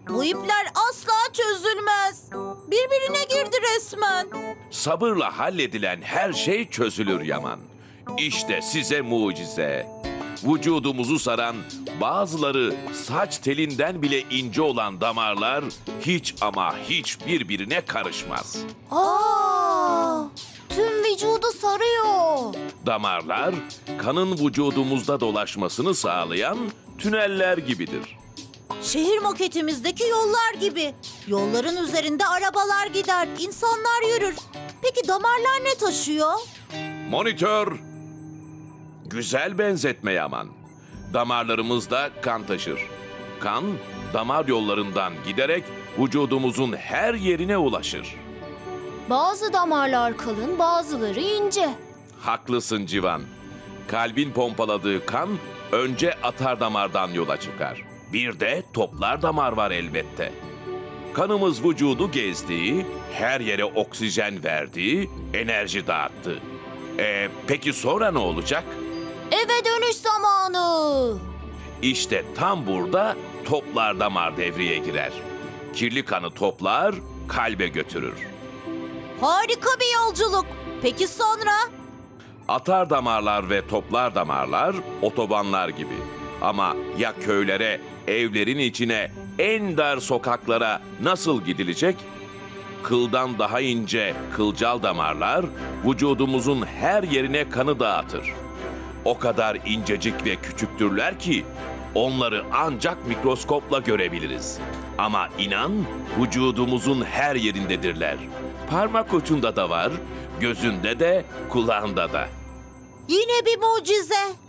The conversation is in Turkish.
Bu ipler asla çözülmez. Birbirine girdi resmen. Sabırla halledilen her şey çözülür Yaman. İşte size mucize. Vücudumuzu saran, bazıları saç telinden bile ince olan damarlar hiç ama hiç birbirine karışmaz. Tüm vücudu sarıyor. Damarlar, kanın vücudumuzda dolaşmasını sağlayan tüneller gibidir. Şehir maketimizdeki yollar gibi. Yolların üzerinde arabalar gider, insanlar yürür. Peki damarlar ne taşıyor? Monitör! Güzel benzetme Yaman. Damarlarımızda kan taşır. Kan, damar yollarından giderek vücudumuzun her yerine ulaşır. Bazı damarlar kalın, bazıları ince. Haklısın Civan. Kalbin pompaladığı kan önce atar damardan yola çıkar. Bir de toplar damar var elbette. Kanımız vücudu gezdiği, her yere oksijen verdiği, enerji dağıttı. Peki sonra ne olacak? Eve dönüş zamanı. İşte tam burada toplar damar devreye girer. Kirli kanı toplar, kalbe götürür. Harika bir yolculuk. Peki sonra? Atar damarlar ve toplar damarlar otobanlar gibi. Ama ya köylere, evlerin içine, en dar sokaklara nasıl gidilecek? Kıldan daha ince kılcal damarlar vücudumuzun her yerine kanı dağıtır. O kadar incecik ve küçüktürler ki onları ancak mikroskopla görebiliriz. Ama inan vücudumuzun her yerindedirler. Parmak ucunda da var, gözünde de, kulağında da. Yine bir mucize.